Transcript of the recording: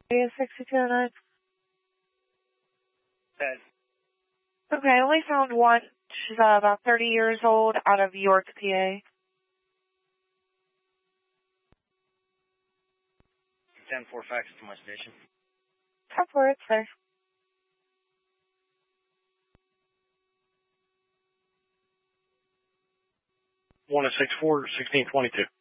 6209. Okay. Okay, I only found one. She's about 30 years old, out of York, PA. 10-4 fax to my station. 10-4, it's there. 164-1622.